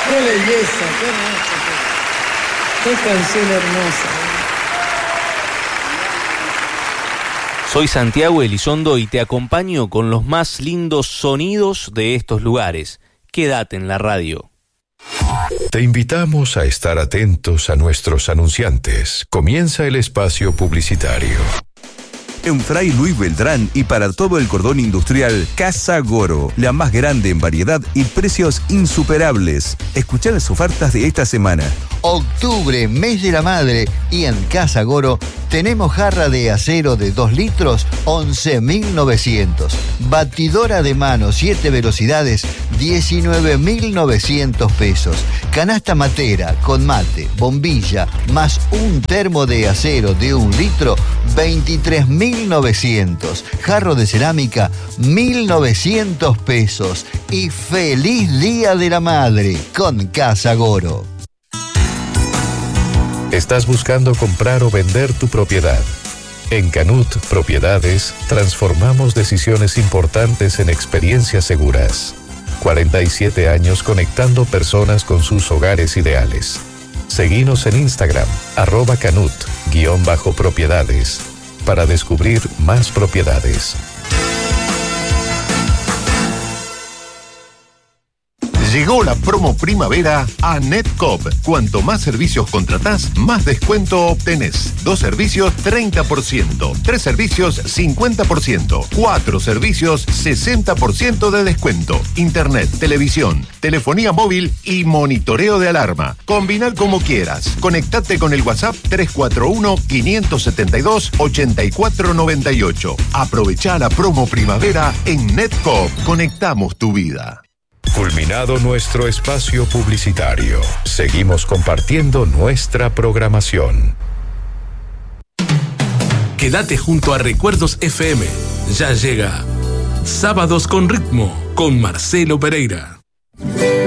Qué belleza, qué hermosa. Qué canción hermosa. Soy Santiago Elizondo y te acompaño con los más lindos sonidos de estos lugares. Quédate en la radio. Te invitamos a estar atentos a nuestros anunciantes. Comienza el espacio publicitario. En Fray Luis Beltrán y para todo el cordón industrial, Casa Goro, la más grande en variedad y precios insuperables. Escuchá las ofertas de esta semana. Octubre, mes de la madre, y en Casa Goro tenemos jarra de acero de 2 litros, 11.900. Batidora de mano 7 velocidades, 19.900 pesos. Canasta matera con mate, bombilla, más un termo de acero de 1 litro, 23.900. Jarro de cerámica, 1.900 pesos. Y feliz Día de la Madre con Casa Goro. ¿Estás buscando comprar o vender tu propiedad? En Canut Propiedades transformamos decisiones importantes en experiencias seguras. 47 años conectando personas con sus hogares ideales. Seguinos en Instagram, @Canut_propiedades, para descubrir más propiedades. Llegó la promo primavera a Netcoop. Cuanto más servicios contratás, más descuento obtenés. 2 servicios, 30%. 3 servicios, 50%. 4 servicios, 60% de descuento. Internet, televisión, telefonía móvil y monitoreo de alarma. Combinar como quieras. Conectate con el WhatsApp 341-572-8498. Aprovechá la promo primavera en Netcoop. Conectamos tu vida. Culminado nuestro espacio publicitario, seguimos compartiendo nuestra programación. Quédate junto a Recuerdos FM. Ya llega Sábados con Ritmo con Marcelo Pereira.